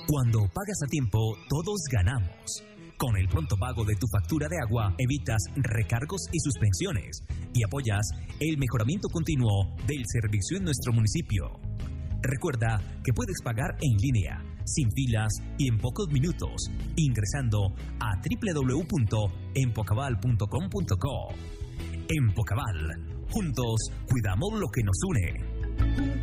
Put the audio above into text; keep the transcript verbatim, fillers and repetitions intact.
Cuando pagas a tiempo, todos ganamos. Con el pronto pago de tu factura de agua, evitas recargos y suspensiones y apoyas el mejoramiento continuo del servicio en nuestro municipio. Recuerda que puedes pagar en línea, sin filas y en pocos minutos, ingresando a doble u doble u doble u punto empocabal punto com punto co. Empocabal, juntos cuidamos lo que nos une.